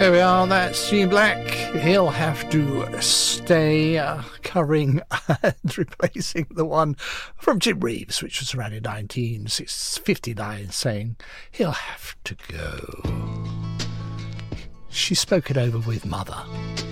There we are, that's Gene Black. He'll have to stay, covering and replacing the one from Jim Reeves, which was around in 1959, saying, he'll have to go. She spoke it over with Mother.